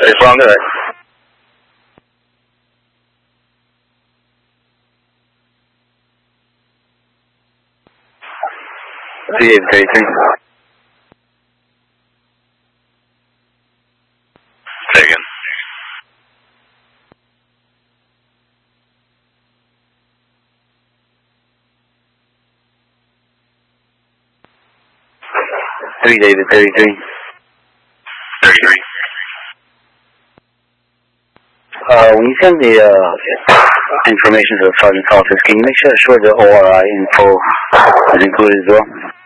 It's wrong, good. 3833. Say again. David 33. 33. When you send the information to the sergeant's office, can you make sure the ORI info is included as well?